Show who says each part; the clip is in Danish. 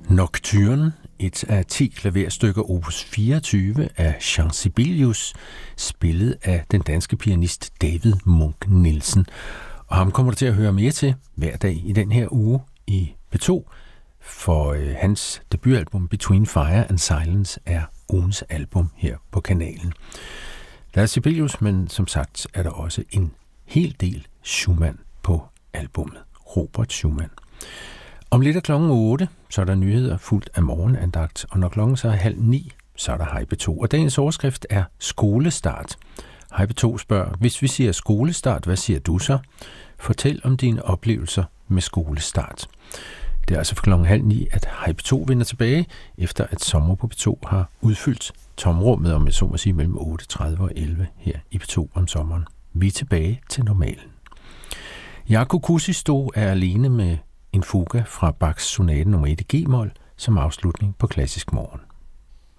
Speaker 1: Nocturne, et af 10 klaverstykker opus 24 af Jean Sibelius, spillet af den danske pianist David Munch Nielsen. Og ham kommer du til at høre mere til hver dag i den her uge i P2, for hans debutalbum Between Fire and Silence er ugens album her på kanalen. Der er Sibelius, men som sagt er der også en hel del Schumann på albummet. Robert Schumann. Om lidt af klokken 8, så er der nyheder fuldt af morgenandagt, og når klokken så er 8:30, så er der Hej P2. Og dagens overskrift er skolestart. Hej P2 spørger, hvis vi siger skolestart, hvad siger du så? Fortæl om dine oplevelser med skolestart. Det er altså for klokken 8:30, at Hej P2 vender tilbage, efter at Sommer på P2 har udfyldt tomrummet, om jeg så må sige, mellem 8:30 og 11 her i P2 om sommeren. Vi er tilbage til normalen. Jaakko Kuusisto er alene med en fuga fra Bachs sonate nummer 1 i G-mol som afslutning på Klassisk Morgen.